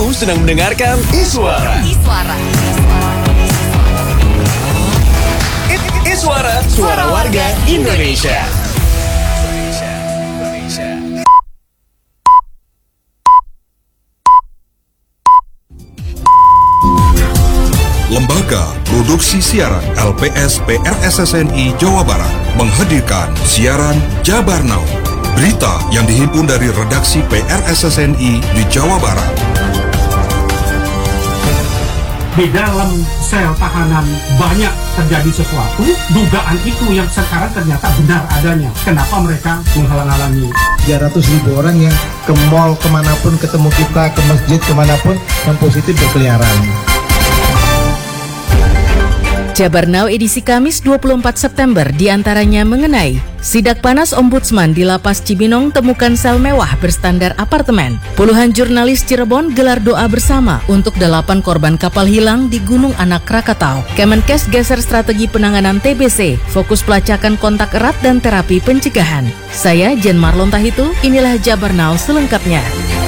Kamu sedang mendengarkan Iswara. Iswara, suara warga Indonesia. Lembaga Produksi Siaran LPS PRSSNI Jawa Barat menghadirkan siaran Jabar Now. Berita yang dihimpun dari redaksi PRSSNI di Jawa Barat. Di dalam sel tahanan banyak terjadi sesuatu, dugaan itu yang sekarang ternyata benar adanya. Kenapa mereka menghalang-halangi? 300.000 orang yang ke mall kemanapun, ketemu kita, ke masjid kemanapun, yang positif berkeliaran. Jabar Now edisi Kamis 24 September diantaranya mengenai sidak panas Ombudsman di Lapas Cibinong temukan sel mewah berstandar apartemen. Puluhan jurnalis Cirebon gelar doa bersama untuk 8 korban kapal hilang di Gunung Anak Krakatau. Kemenkes geser strategi penanganan TBC, fokus pelacakan kontak erat dan terapi pencegahan. Saya Jen Marlon Tahitu, inilah Jabar Now selengkapnya.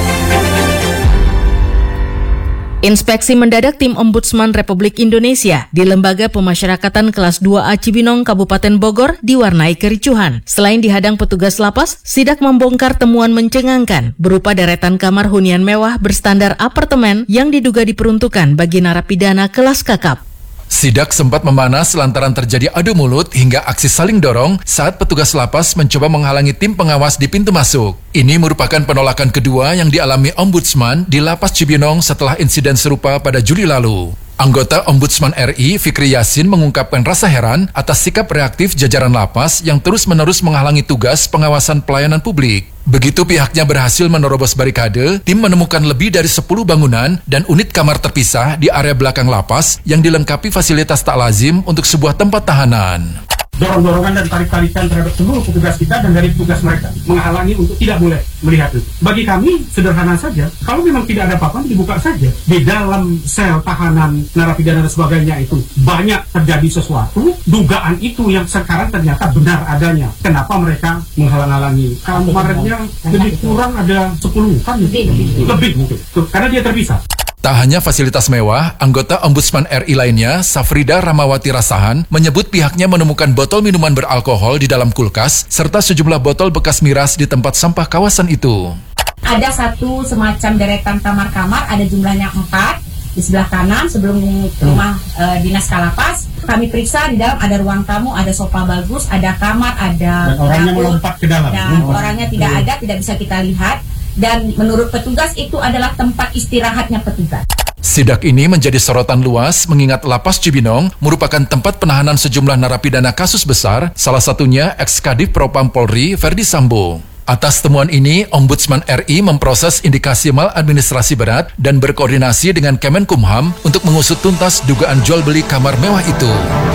Inspeksi mendadak tim Ombudsman Republik Indonesia di Lembaga Pemasyarakatan Kelas 2A Cibinong, Kabupaten Bogor diwarnai kericuhan. Selain dihadang petugas lapas, sidak membongkar temuan mencengangkan berupa deretan kamar hunian mewah berstandar apartemen yang diduga diperuntukkan bagi narapidana kelas kakap. Sidak sempat memanas lantaran terjadi adu mulut hingga aksi saling dorong saat petugas lapas mencoba menghalangi tim pengawas di pintu masuk. Ini merupakan penolakan kedua yang dialami Ombudsman di Lapas Cibinong setelah insiden serupa pada Juli lalu. Anggota Ombudsman RI, Fikri Yasin, mengungkapkan rasa heran atas sikap reaktif jajaran lapas yang terus-menerus menghalangi tugas pengawasan pelayanan publik. Begitu pihaknya berhasil menerobos barikade, tim menemukan lebih dari 10 bangunan dan unit kamar terpisah di area belakang lapas yang dilengkapi fasilitas tak lazim untuk sebuah tempat tahanan. Dorong-dorongan dan tarik-tarikan terhadap seluruh petugas kita dan dari petugas mereka menghalangi untuk tidak boleh melihat itu. Bagi kami sederhana saja, kalau memang tidak ada apa-apa dibuka saja. Di dalam sel tahanan narapidana dan sebagainya itu banyak terjadi sesuatu, dugaan itu yang sekarang ternyata benar adanya. Kenapa mereka menghalang-halangi? Kamarnya lebih kurang ada 10 kan? Lebih mungkin. Karena dia terpisah. Tak hanya fasilitas mewah, anggota Ombudsman RI lainnya, Safrida Ramawati Rasahan, menyebut pihaknya menemukan botol minuman beralkohol di dalam kulkas, serta sejumlah botol bekas miras di tempat sampah kawasan itu. Ada satu semacam deretan kamar-kamar, ada jumlahnya 4, di sebelah kanan sebelum rumah dinas Kalapas. Kami periksa di dalam ada ruang tamu, ada sofa bagus, ada kamar, ada dan orangnya melompat ke dalam. Dan orangnya tidak ada, tidak bisa kita lihat. Dan menurut petugas itu adalah tempat istirahatnya petugas. Sidak ini menjadi sorotan luas mengingat Lapas Cibinong merupakan tempat penahanan sejumlah narapidana kasus besar, salah satunya ex-Kadif Propam Polri Verdi Sambo. Atas temuan ini, Ombudsman RI memproses indikasi maladministrasi berat dan berkoordinasi dengan Kemenkumham untuk mengusut tuntas dugaan jual beli kamar mewah itu.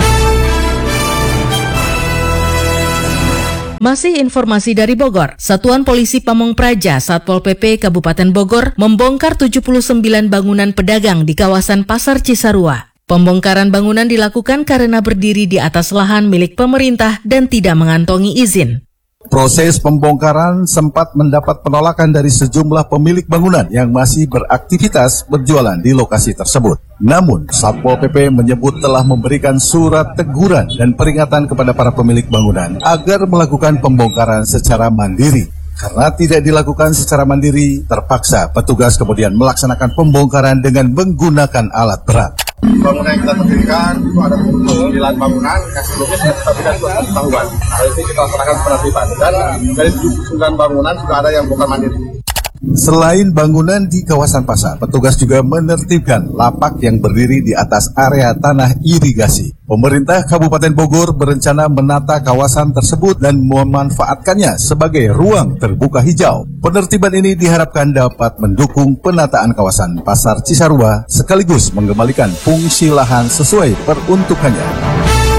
Masih informasi dari Bogor, Satuan Polisi Pamong Praja Satpol PP Kabupaten Bogor membongkar 79 bangunan pedagang di kawasan Pasar Cisarua. Pembongkaran bangunan dilakukan karena berdiri di atas lahan milik pemerintah dan tidak mengantongi izin. Proses pembongkaran sempat mendapat penolakan dari sejumlah pemilik bangunan yang masih beraktivitas berjualan di lokasi tersebut. Namun, Satpol PP menyebut telah memberikan surat teguran dan peringatan kepada para pemilik bangunan agar melakukan pembongkaran secara mandiri. Karena tidak dilakukan secara mandiri, terpaksa petugas kemudian melaksanakan pembongkaran dengan menggunakan alat berat. Bangunan yang kita berdirikan itu ada 9 bangunan yang sebelumnya sudah kita berikan surat pemberitahuan. Hal ini kita laksanakan penertiban dan dari 79 bangunan sudah ada yang bukan mandiri. Selain bangunan di kawasan pasar, petugas juga menertibkan lapak yang berdiri di atas area tanah irigasi. Pemerintah Kabupaten Bogor berencana menata kawasan tersebut dan memanfaatkannya sebagai ruang terbuka hijau. Penertiban ini diharapkan dapat mendukung penataan kawasan Pasar Cisarua sekaligus mengembalikan fungsi lahan sesuai peruntukannya.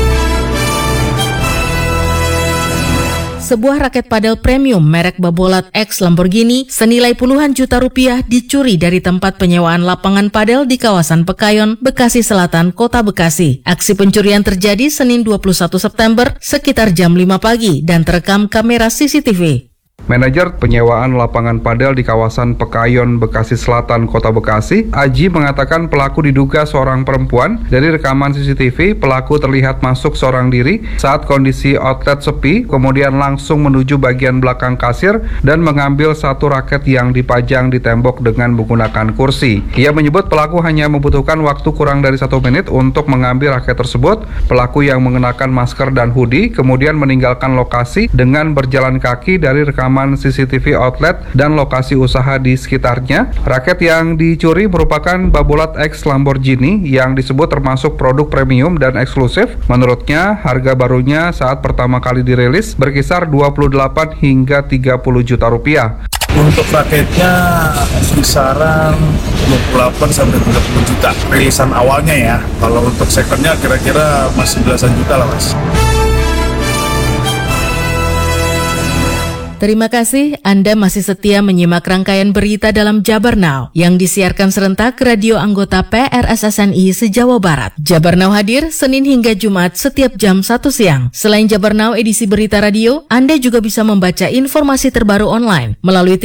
Sebuah raket padel premium merek Babolat X Lamborghini senilai puluhan juta rupiah dicuri dari tempat penyewaan lapangan padel di kawasan Pekayon, Bekasi Selatan, Kota Bekasi. Aksi pencurian terjadi Senin 21 September sekitar jam 5 pagi dan terekam kamera CCTV. Manajer penyewaan lapangan padel di kawasan Pekayon, Bekasi Selatan, Kota Bekasi, Aji mengatakan pelaku diduga seorang perempuan. Dari rekaman CCTV, pelaku terlihat masuk seorang diri saat kondisi outlet sepi, kemudian langsung menuju bagian belakang kasir dan mengambil satu raket yang dipajang di tembok dengan menggunakan kursi. Ia menyebut pelaku hanya membutuhkan waktu kurang dari 1 menit untuk mengambil raket tersebut. Pelaku yang mengenakan masker dan hoodie kemudian meninggalkan lokasi dengan berjalan kaki. Dari rekaman CCTV outlet dan lokasi usaha di sekitarnya, raket yang dicuri merupakan Babolat X Lamborghini yang disebut termasuk produk premium dan eksklusif. Menurutnya, harga barunya saat pertama kali dirilis berkisar 28 hingga 30 juta rupiah. Untuk raketnya kisaran 28 sampai 30 juta. Rilisan awalnya ya. Kalau untuk secondnya kira-kira masih belasan juta lah, Mas. Terima kasih Anda masih setia menyimak rangkaian berita dalam Jabar Now yang disiarkan serentak radio anggota PRSSNI se-Jawa Barat. Jabar Now hadir Senin hingga Jumat setiap jam 1 siang. Selain Jabar Now edisi berita radio, Anda juga bisa membaca informasi terbaru online melalui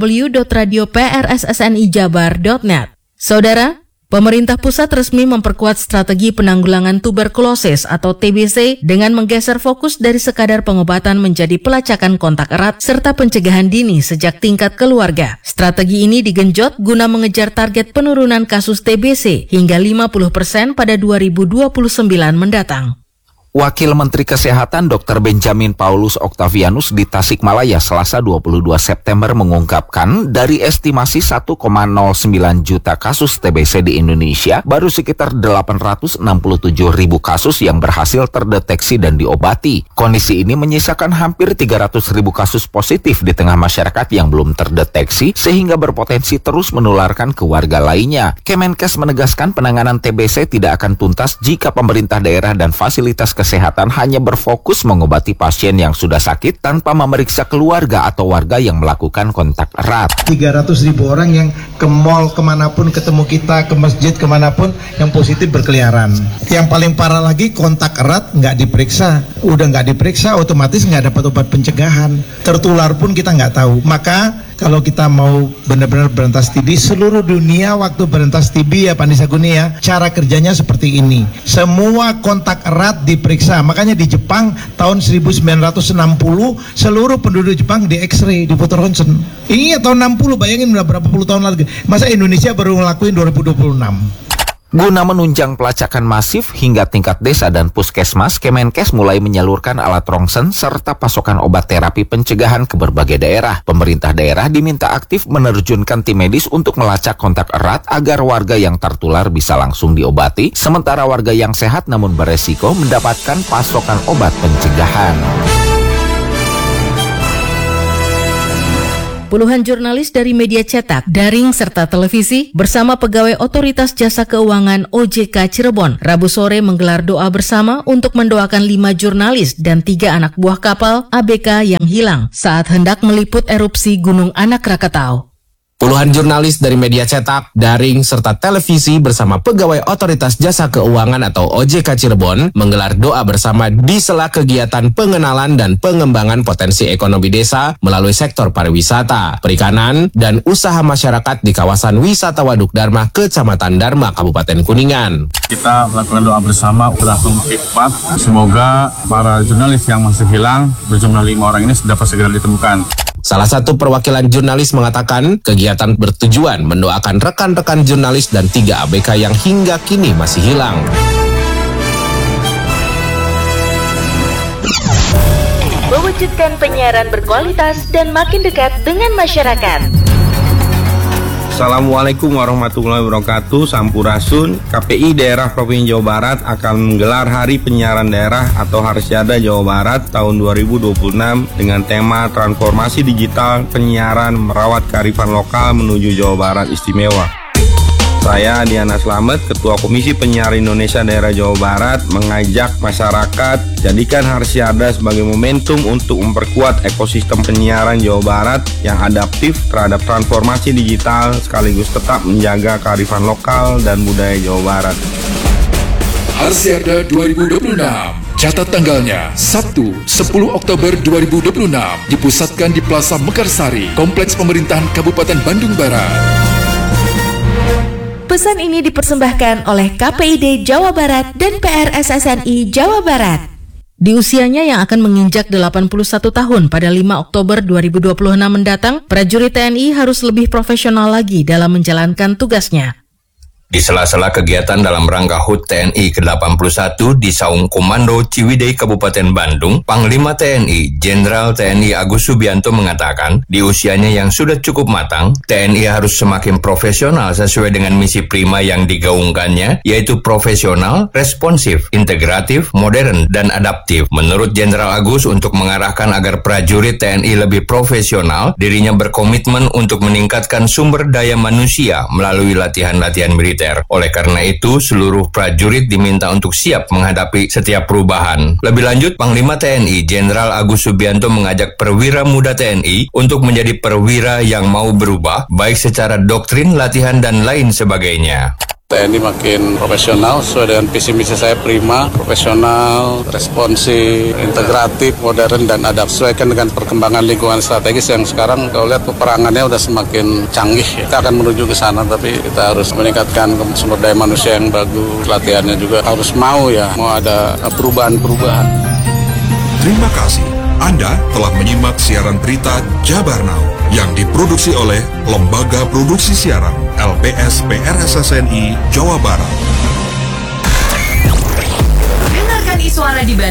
www.radioprssnijabar.net. Saudara, pemerintah pusat resmi memperkuat strategi penanggulangan tuberkulosis atau TBC dengan menggeser fokus dari sekadar pengobatan menjadi pelacakan kontak erat serta pencegahan dini sejak tingkat keluarga. Strategi ini digenjot guna mengejar target penurunan kasus TBC hingga 50% pada 2029 mendatang. Wakil Menteri Kesehatan Dr. Benjamin Paulus Octavianus di Tasikmalaya Selasa 22 September mengungkapkan dari estimasi 1,09 juta kasus TBC di Indonesia, baru sekitar 867 ribu kasus yang berhasil terdeteksi dan diobati. Kondisi ini menyisakan hampir 300 ribu kasus positif di tengah masyarakat yang belum terdeteksi sehingga berpotensi terus menularkan ke warga lainnya. Kemenkes menegaskan penanganan TBC tidak akan tuntas jika pemerintah daerah dan fasilitas kesehatan hanya berfokus mengobati pasien yang sudah sakit tanpa memeriksa keluarga atau warga yang melakukan kontak erat. 300 ribu orang yang ke mall kemanapun, ketemu kita, ke masjid kemanapun, yang positif berkeliaran. Yang paling parah lagi kontak erat nggak diperiksa. Udah nggak diperiksa otomatis nggak dapat obat pencegahan. Tertular pun kita nggak tahu. Maka kalau kita mau benar-benar berantas TB, seluruh dunia waktu berantas TB ya Pak Nisaguni ya, cara kerjanya seperti ini. Semua kontak erat diperiksa. Makanya di Jepang tahun 1960 seluruh penduduk Jepang di X-ray, di foto ronsen. Iya tahun 60, bayangin udah berapa puluh tahun lagi. Masa Indonesia baru ngelakuin 2026. Guna menunjang pelacakan masif hingga tingkat desa dan puskesmas, Kemenkes mulai menyalurkan alat rongsen serta pasokan obat terapi pencegahan ke berbagai daerah. Pemerintah daerah diminta aktif menerjunkan tim medis untuk melacak kontak erat agar warga yang tertular bisa langsung diobati, sementara warga yang sehat namun beresiko mendapatkan pasokan obat pencegahan. Puluhan jurnalis dari media cetak, daring, serta televisi bersama pegawai Otoritas Jasa Keuangan OJK Cirebon Rabu sore menggelar doa bersama untuk mendoakan 5 jurnalis dan 3 anak buah kapal ABK yang hilang saat hendak meliput erupsi Gunung Anak Rakatau. Puluhan jurnalis dari media cetak, daring, serta televisi bersama pegawai Otoritas Jasa Keuangan atau OJK Cirebon menggelar doa bersama di sela kegiatan pengenalan dan pengembangan potensi ekonomi desa melalui sektor pariwisata, perikanan, dan usaha masyarakat di kawasan wisata Waduk Dharma, Kecamatan Dharma, Kabupaten Kuningan. Kita melakukan doa bersama berlangsung hikmat. Semoga para jurnalis yang masih hilang berjumlah 5 orang ini dapat segera ditemukan. Salah satu perwakilan jurnalis mengatakan kegiatan bertujuan mendoakan rekan-rekan jurnalis dan 3 ABK yang hingga kini masih hilang. Mewujudkan penyiaran berkualitas dan makin dekat dengan masyarakat. Assalamualaikum warahmatullahi wabarakatuh. Sampurasun. KPI Daerah Provinsi Jawa Barat akan menggelar Hari Penyiaran Daerah atau Harsiada Jawa Barat tahun 2026 dengan tema Transformasi Digital Penyiaran Merawat Kearifan Lokal Menuju Jawa Barat Istimewa. Saya Diana Slamet, Ketua Komisi Penyiaran Indonesia Daerah Jawa Barat, mengajak masyarakat jadikan Harsiada sebagai momentum untuk memperkuat ekosistem penyiaran Jawa Barat yang adaptif terhadap transformasi digital sekaligus tetap menjaga kearifan lokal dan budaya Jawa Barat. Harsiada 2026 Catat tanggalnya, Sabtu 10 Oktober 2026, dipusatkan di Plaza Mekarsari, Kompleks Pemerintahan Kabupaten Bandung Barat. Pesan ini dipersembahkan oleh KPID Jawa Barat dan PRSSNI Jawa Barat. Di usianya yang akan menginjak 81 tahun pada 5 Oktober 2026 mendatang, prajurit TNI harus lebih profesional lagi dalam menjalankan tugasnya. Di sela-sela kegiatan dalam rangka HUT TNI ke-81 di Saung Komando Ciwidey, Kabupaten Bandung, Panglima TNI Jenderal TNI Agus Subianto mengatakan, di usianya yang sudah cukup matang, TNI harus semakin profesional sesuai dengan misi prima yang digaungkannya, yaitu profesional, responsif, integratif, modern, dan adaptif. Menurut Jenderal Agus, untuk mengarahkan agar prajurit TNI lebih profesional, dirinya berkomitmen untuk meningkatkan sumber daya manusia melalui latihan-latihan militer. Oleh karena itu, seluruh prajurit diminta untuk siap menghadapi setiap perubahan. Lebih lanjut, Panglima TNI Jenderal Agus Subianto mengajak perwira muda TNI untuk menjadi perwira yang mau berubah, baik secara doktrin, latihan, dan lain sebagainya. TNI makin profesional sesuai dengan visi misi saya prima, profesional, responsif, integratif, modern, dan adaptif sesuaikan dengan perkembangan lingkungan strategis yang sekarang kalau lihat peperangannya udah semakin canggih. Kita akan menuju ke sana, tapi kita harus meningkatkan sumber daya manusia yang bagus, latihannya juga harus mau ada perubahan-perubahan. Terima kasih. Anda telah menyimak siaran berita Jabar Now yang diproduksi oleh Lembaga Produksi Siaran LPS PRSSNI Jawa Barat. Dengarkan Iswara di Bandung.